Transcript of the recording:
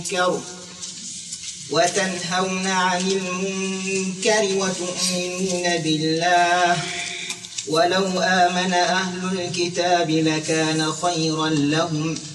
وتنهون عن المنكر وتؤمنون بالله ولو آمن أهل الكتاب لكان خيرا لهم